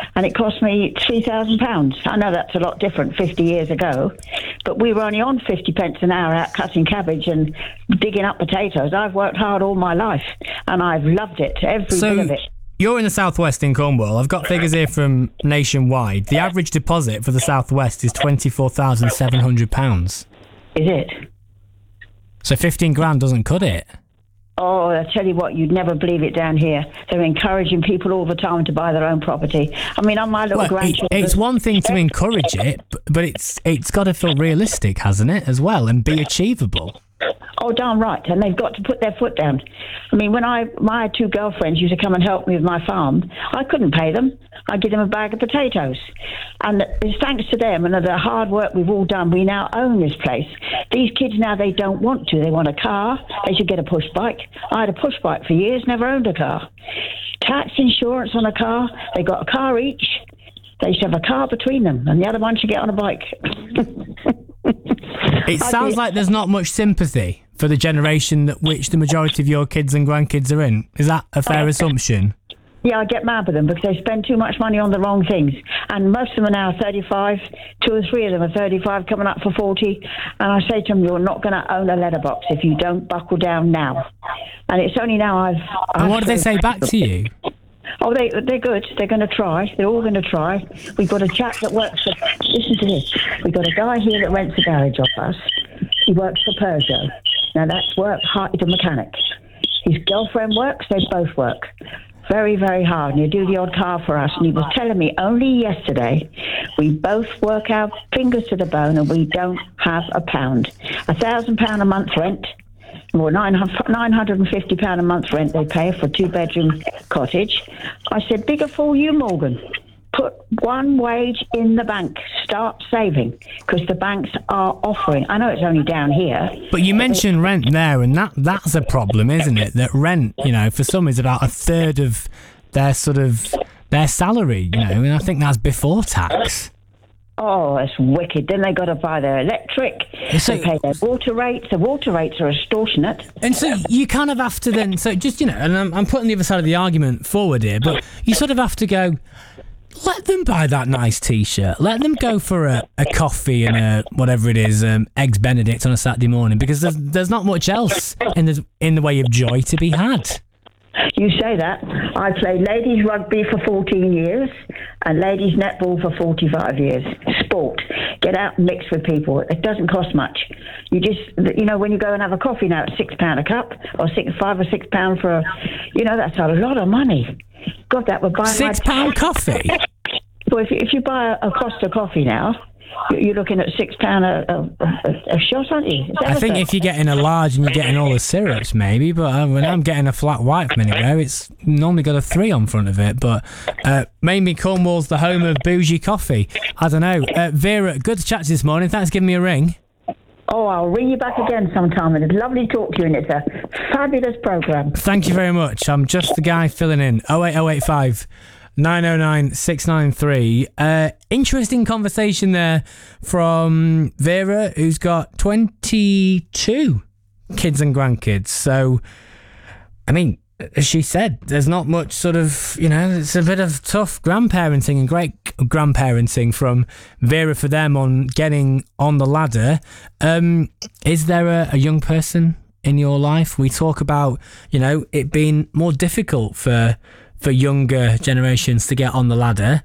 and it cost me £3,000. I know that's a lot different 50 years ago, but we were only on 50 pence an hour out cutting cabbage and digging up potatoes. I've worked hard all my life, and I've loved it, every bit of it. You're in the southwest in Cornwall. I've got figures here from Nationwide. The average deposit for the southwest is £24,700. Is it? So 15 grand doesn't cut it. Oh, I tell you what, you'd never believe it down here. They're encouraging people all the time to buy their own property. I mean, on my little grandchildren... It's one thing to encourage it, but it's got to feel realistic, hasn't it, as well, and be achievable. Oh, darn right. And they've got to put their foot down. I mean, when my two girlfriends used to come and help me with my farm, I couldn't pay them. I'd give them a bag of potatoes. And it's thanks to them and the hard work we've all done, we now own this place. These kids now, they don't want to. They want a car. They should get a push bike. I had a push bike for years, never owned a car. Tax, insurance on a car. They got a car each. They should have a car between them, and the other one should get on a bike. It sounds like there's not much sympathy for the generation that which the majority of your kids and grandkids are in. Is that a fair assumption? Yeah, I get mad with them because they spend too much money on the wrong things. And most of them are now 35. 2 or 3 of them are 35, coming up for 40. And I say to them, you're not going to own a letterbox if you don't buckle down now. And it's only now I've... And what do they say back to you? Oh, they're good. They're going to try. They're all going to try. We've got a chap that works for... Listen to this. We've got a guy here that rents a garage off us. He works for Peugeot. Now, that's work hard. He's a mechanic. His girlfriend works. They both work. Very, very hard. And he'll do the odd car for us. And he was telling me only yesterday, we both work our fingers to the bone and we don't have a pound. £1,000 a month rent. Or £950 a month rent they pay for a 2-bedroom cottage. I said, bigger fool you, Morgan. Put one wage in the bank. Start saving, because the banks are offering. I know it's only down here. But you mentioned rent there, and that's a problem, isn't it? That rent, for some is about a third of their their salary, and I think that's before tax. Oh, that's wicked. Then they got to buy their electric. They pay their water rates. The water rates are extortionate. And so you kind of have to then... So just, and I'm putting the other side of the argument forward here, but you sort of have to go, let them buy that nice T-shirt. Let them go for a coffee and a whatever it is, Eggs Benedict on a Saturday morning, because there's not much else in the way of joy to be had. You say that. I played ladies rugby for 14 years and ladies netball for 45 years. Sport. Get out and mix with people. It doesn't cost much. You just, when you go and have a coffee now, it's £6 a cup, or £5 or £6 for that's a lot of money. God, that would buy £6 coffee? Well, if you buy a Costa coffee now, you're looking at £6 a shot, aren't you? I think if you're getting a large and you're getting all the syrups, maybe. But when I'm getting a flat white from anywhere, it's normally got a 3 on front of it. But maybe Cornwall's the home of bougie coffee. I don't know. Vera, good to chat to you this morning. Thanks for giving me a ring. Oh, I'll ring you back again sometime, and it's lovely to talk to you, and it's a fabulous programme. Thank you very much. I'm just the guy filling in. 08085 909 693. Interesting conversation there from Vera, who's got 22 kids and grandkids. So, I mean, as she said, there's not much it's a bit of tough grandparenting and great grandparenting from Vera for them on getting on the ladder. Is there a young person in your life? We talk about, it being more difficult for younger generations to get on the ladder.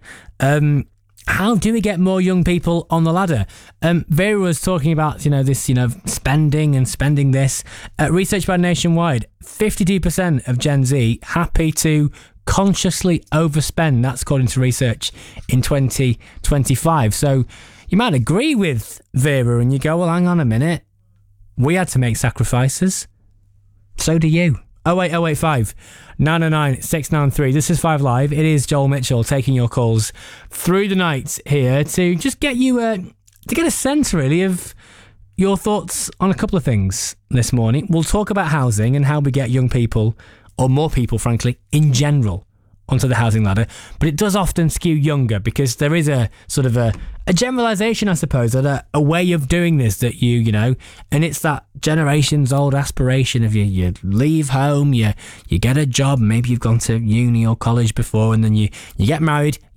How do we get more young people on the ladder? Vera was talking about, this, spending this. Research by Nationwide, 52% of Gen Z happy to consciously overspend. That's according to research in 2025. So you might agree with Vera and you go, well, hang on a minute. We had to make sacrifices. So do you. 08085 909 693. This is 5 Live. It is Joel Mitchell taking your calls through the night here to just get you to get a sense really of your thoughts on a couple of things this morning. We'll talk about housing and how we get young people, or more people frankly, in general, onto the housing ladder, but it does often skew younger because there is a sort of a generalisation, I suppose, that a way of doing this that and it's that generations old aspiration of you leave home, you get a job, maybe you've gone to uni or college before, and then you get married,